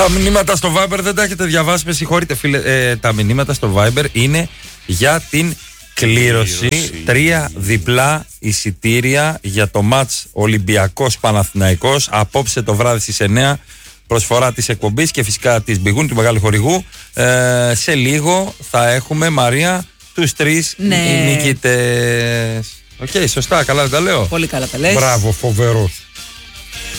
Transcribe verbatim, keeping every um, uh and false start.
Τα μηνύματα στο Viber δεν τα έχετε διαβάσει, με συγχωρείτε φίλε. Ε, τα μηνύματα στο Viber είναι για την κλήρωση. κλήρωση. Τρία διπλά εισιτήρια για το μάτς Ολυμπιακός Παναθηναϊκός απόψε το βράδυ στις εννιά. Προσφορά της εκπομπής και φυσικά της Μπιγούν, του μεγάλου χορηγού. Ε, σε λίγο θα έχουμε, Μαρία, τους τρεις ναι. νικητές. Οκ, okay, σωστά, καλά δεν τα λέω. Πολύ καλά τα λες. Μπράβο, φοβερός.